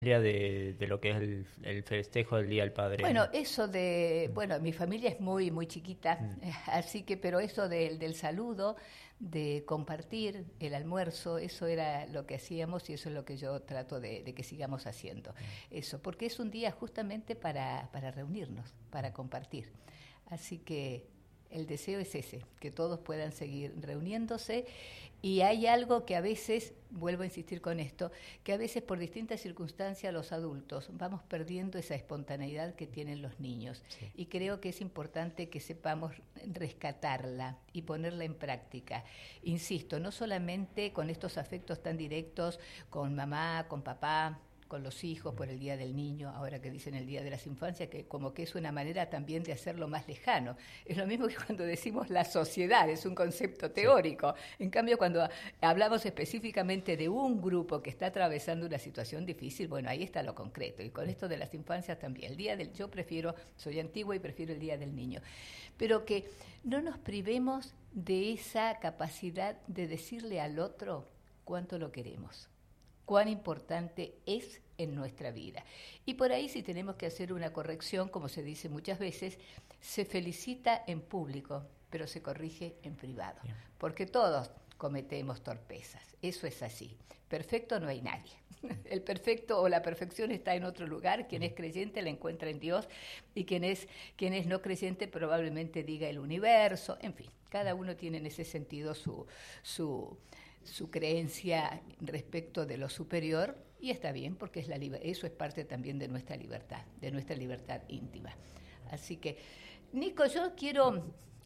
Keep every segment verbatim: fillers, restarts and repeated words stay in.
de, de lo que es el, el festejo del Día del Padre. Bueno, eso de, bueno, mi familia es muy, muy chiquita, Mm. así que, pero eso del, del saludo, de compartir el almuerzo, eso era lo que hacíamos y eso es lo que yo trato de, de que sigamos haciendo. Eso, porque es un día justamente para, para reunirnos, para compartir. Así que el deseo es ese, que todos puedan seguir reuniéndose. Y hay algo que a veces, vuelvo a insistir con esto, que a veces por distintas circunstancias los adultos vamos perdiendo esa espontaneidad que tienen los niños. Sí. Y creo que es importante que sepamos rescatarla y ponerla en práctica. Insisto, no solamente con estos afectos tan directos, con mamá, con papá, con los hijos por el Día del Niño, ahora que dicen el Día de las Infancias, que como que es una manera también de hacerlo más lejano. Es lo mismo que cuando decimos la sociedad, es un concepto teórico. En cambio, cuando hablamos específicamente de un grupo que está atravesando una situación difícil, bueno, ahí está lo concreto. Y con esto de las infancias también. El día del, yo prefiero, soy antigua y prefiero el Día del Niño. Pero que no nos privemos de esa capacidad de decirle al otro cuánto lo queremos, cuán importante es en nuestra vida. Y por ahí, si tenemos que hacer una corrección, como se dice muchas veces, se felicita en público, pero se corrige en privado. Bien. Porque todos cometemos torpezas, eso es así. Perfecto no hay nadie. El perfecto o la perfección está en otro lugar. Quien es creyente la encuentra en Dios y quien es, quien es no creyente probablemente diga el universo. En fin, cada uno tiene en ese sentido su... su su creencia respecto de lo superior, y está bien porque es la liber- eso es parte también de nuestra libertad, de nuestra libertad íntima. Así que, Nico, yo quiero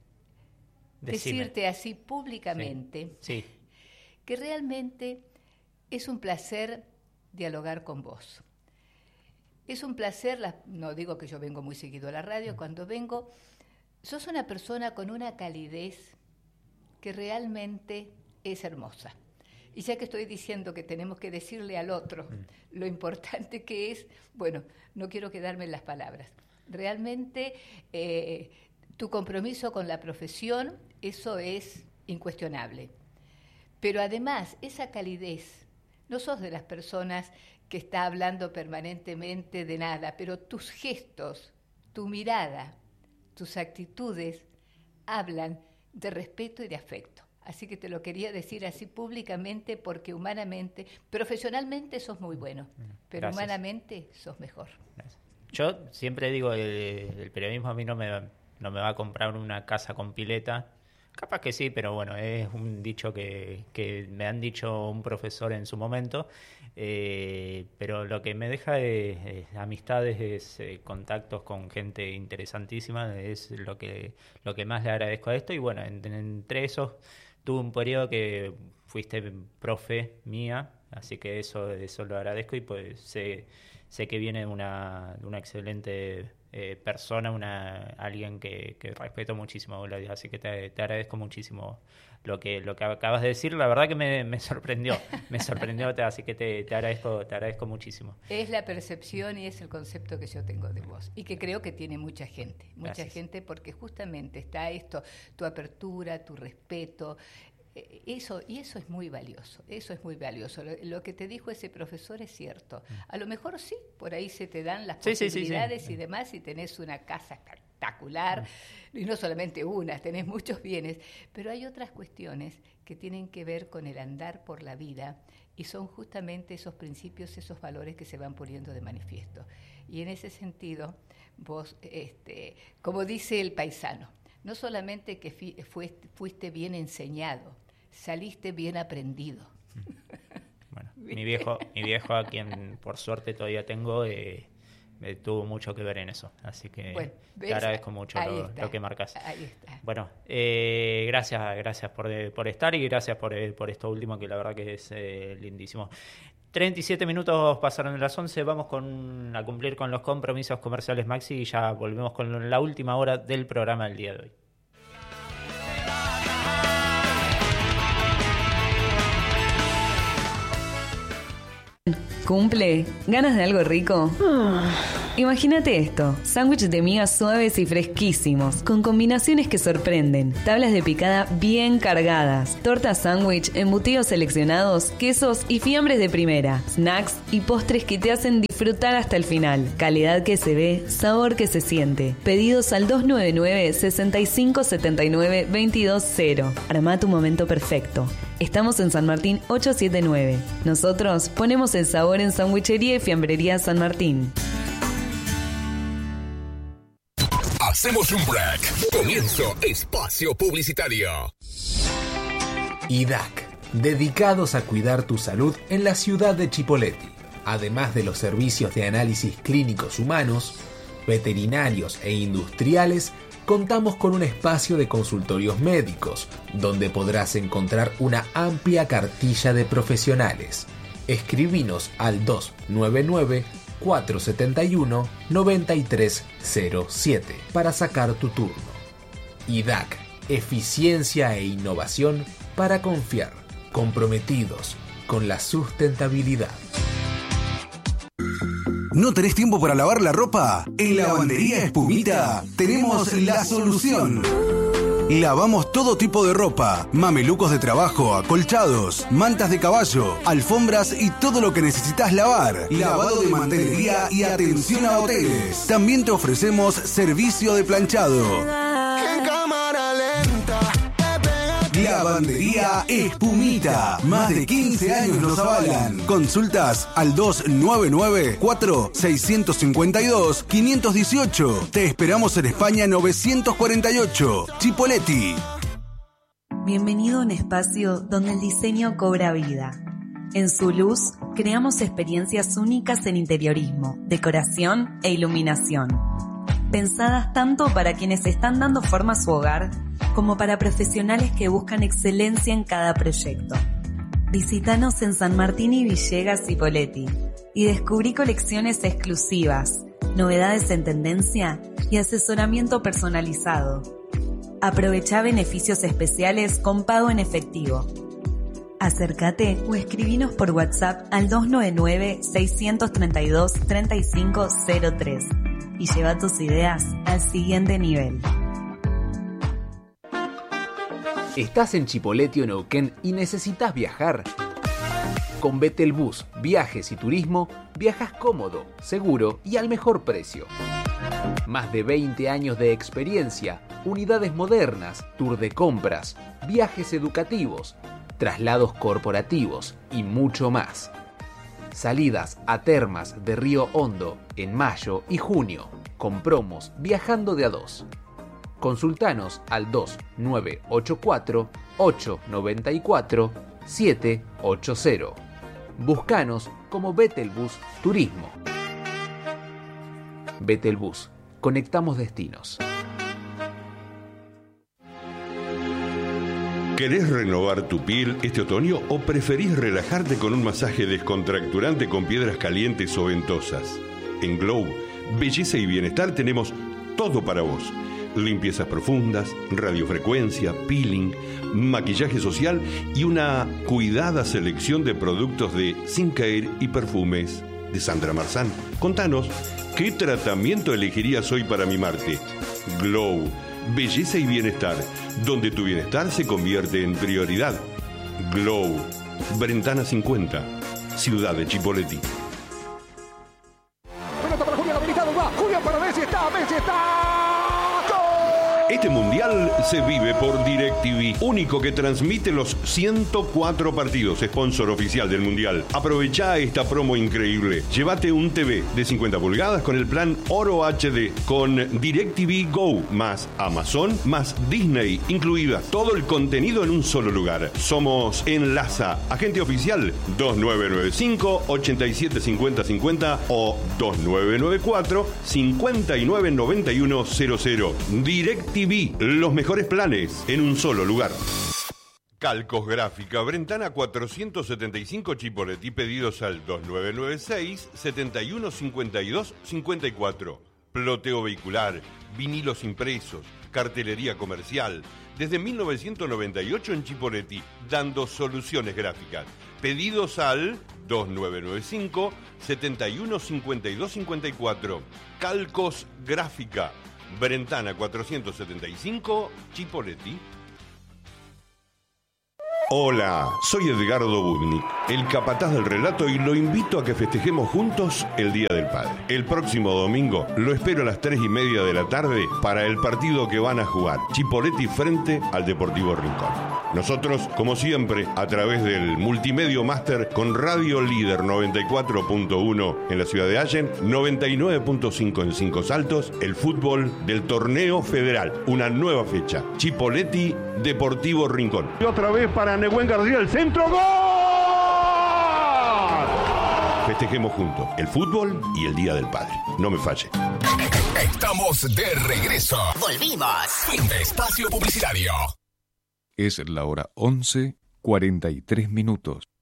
Decime. decirte así públicamente sí. Sí. que realmente es un placer dialogar con vos. Es un placer, la, no digo que yo vengo muy seguido a la radio, mm. cuando vengo, sos una persona con una calidez que realmente es hermosa. Y ya que estoy diciendo que tenemos que decirle al otro mm. lo importante que es, bueno, no quiero quedarme en las palabras. Realmente eh, tu compromiso con la profesión, eso es incuestionable. Pero además, esa calidez, no sos de las personas que está hablando permanentemente de nada, pero tus gestos, tu mirada, tus actitudes hablan de respeto y de afecto. Así que te lo quería decir así públicamente porque humanamente, profesionalmente sos muy bueno, pero Gracias. Humanamente sos mejor. Gracias. Yo siempre digo, el, el periodismo a mí no me, no me va a comprar una casa con pileta. Capaz que sí, pero bueno, es un dicho que, que me han dicho un profesor en su momento. Eh, pero lo que me deja es, es amistades, es eh, contactos con gente interesantísima, es lo que, lo que más le agradezco a esto. Y bueno, en, entre esos... Tuve un periodo que fuiste profe mía, así que eso, eso lo agradezco y pues sé, sé que viene de una, de una excelente eh, persona, una alguien que, que respeto muchísimo, Gladia, así que te, te agradezco muchísimo lo que lo que acabas de decir. La verdad que me, me sorprendió, me sorprendió, así que te, te agradezco te agradezco muchísimo. Es la percepción y es el concepto que yo tengo de vos y que creo que tiene mucha gente, mucha Gracias. Gente porque justamente está esto, tu apertura, tu respeto. Eso, y eso es muy valioso, eso es muy valioso. Lo, lo que te dijo ese profesor es cierto. A lo mejor sí, por ahí se te dan las sí, posibilidades sí, sí, sí. y demás, y tenés una casa espectacular, y no solamente una, tenés muchos bienes, pero hay otras cuestiones que tienen que ver con el andar por la vida, y son justamente esos principios, esos valores que se van poniendo de manifiesto. Y en ese sentido, vos, este, como dice el paisano, no solamente que fi, fuiste, fuiste bien enseñado, saliste bien aprendido. Bueno, mi viejo, mi viejo, a quien por suerte todavía tengo, eh, eh, tuvo mucho que ver en eso. Así que bueno, te agradezco mucho lo, lo que marcas. Ahí está. Bueno, eh, gracias, gracias por, por estar y gracias por, por esto último, que la verdad que es eh, lindísimo. treinta y siete minutos pasaron de las once, vamos con, a cumplir con los compromisos comerciales, Maxi, y ya volvemos con la última hora del programa del día de hoy. cumple? ¿Ganas de algo rico? Imagínate esto, sándwiches de migas suaves y fresquísimos, con combinaciones que sorprenden, tablas de picada bien cargadas, tortas sándwich, embutidos seleccionados, quesos y fiambres de primera, snacks y postres que te hacen disfrutar hasta el final. Calidad que se ve, sabor que se siente. Pedidos al dos nueve nueve, seis cinco siete nueve, dos dos cero. Armá tu momento perfecto. Estamos en San Martín ochocientos setenta y nueve. Nosotros ponemos el sabor en Sandwichería y Fiambrería San Martín. Hacemos un break. Comienzo espacio publicitario. I D A C, dedicados a cuidar tu salud en la ciudad de Chipoleti. Además de los servicios de análisis clínicos humanos, veterinarios e industriales, contamos con un espacio de consultorios médicos, donde podrás encontrar una amplia cartilla de profesionales. Escribinos al dos nueve nueve, cuatro siete uno, nueve tres cero siete para sacar tu turno. I D A C, eficiencia e innovación para confiar, comprometidos con la sustentabilidad. ¿No tenés tiempo para lavar la ropa? En Lavandería Espumita tenemos la solución. Lavamos todo tipo de ropa, mamelucos de trabajo, acolchados, mantas de caballo, alfombras y todo lo que necesitas lavar. Lavado de mantelería y atención a hoteles. También te ofrecemos servicio de planchado. En cámara lenta. Lavandería Espumita. Más de quince años nos avalan. Consultas al dos nueve nueve, cuatro seis cinco dos, cinco uno ocho. Te esperamos en España novecientos cuarenta y ocho. Chipoleti. Bienvenido a un espacio donde el diseño cobra vida. En su luz, creamos experiencias únicas en interiorismo, decoración e iluminación. Pensadas tanto para quienes están dando forma a su hogar, como para profesionales que buscan excelencia en cada proyecto. Visítanos en San Martín y Villegas Cipolletti y descubrí colecciones exclusivas, novedades en tendencia y asesoramiento personalizado. Aprovechá beneficios especiales con pago en efectivo. Acércate o escribinos por WhatsApp al dos nueve nueve, seis tres dos, tres cinco cero tres y lleva tus ideas al siguiente nivel. ¿Estás en Chipoleti o Neuquén y necesitas viajar? Con Betelbus, Viajes y Turismo, viajas cómodo, seguro y al mejor precio. Más de veinte años de experiencia, unidades modernas, tour de compras, viajes educativos, traslados corporativos y mucho más. Salidas a termas de Río Hondo en mayo y junio, con promos viajando de a dos. Consultanos al dos nueve ocho cuatro, ocho nueve cuatro, siete ocho cero. Búscanos como Betelbus Turismo. Betelbus, conectamos destinos. ¿Querés renovar tu piel este otoño o preferís relajarte con un masaje descontracturante con piedras calientes o ventosas? En Glow, Belleza y Bienestar tenemos todo para vos. Limpiezas profundas, radiofrecuencia, peeling, maquillaje social y una cuidada selección de productos de skincare y perfumes de Sandra Marzán. Contanos, ¿qué tratamiento elegirías hoy para mimarte? Glow, Belleza y Bienestar, donde tu bienestar se convierte en prioridad. Glow, Brentana cincuenta, Ciudad de Chipoleti. Pelota para Julián habilitado, va. Julián para Messi, está, Messi está. Este mundial se vive por DirecTV, único que transmite los ciento cuatro partidos, sponsor oficial del mundial. Aprovechá esta promo increíble. Llévate un T V de cincuenta pulgadas con el plan Oro H D, con DirecTV Go, más Amazon, más Disney, incluida todo el contenido en un solo lugar. Somos Enlaza, agente oficial dos nueve nueve cinco, ocho siete cinco cero cinco cero o dos nueve nueve cuatro, cinco nueve nueve uno cero cero. DirecTV, los mejores planes en un solo lugar. Calcos Gráfica, Brentana cuatrocientos setenta y cinco Chipoleti, pedidos al dos nueve nueve seis, setenta y uno cincuenta y dos cincuenta y cuatro. Ploteo vehicular, vinilos impresos, cartelería comercial. Desde mil novecientos noventa y ocho en Chipoleti, dando soluciones gráficas. Pedidos al dos nueve nueve cinco, siete uno cinco dos cinco cuatro. Calcos Gráfica, Brentana cuatrocientos setenta y cinco, Chipoleti. Hola, soy Edgardo Budnik, el capataz del relato, y lo invito a que festejemos juntos el Día del Padre. El próximo domingo lo espero a las tres y media de la tarde para el partido que van a jugar Chipoleti frente al Deportivo Rincón. Nosotros, como siempre, a través del Multimedio Master con Radio Líder noventa y cuatro punto uno en la ciudad de Allen, noventa y nueve punto cinco en Cinco Saltos, el fútbol del Torneo Federal. Una nueva fecha, Chipoleti Deportivo Rincón. Y otra vez para Nehuen García, el centro, ¡gol! Festejemos juntos el fútbol y el Día del Padre. No me falle. Estamos de regreso. Volvimos. Fin de espacio publicitario. Es la hora once, cuarenta y tres minutos.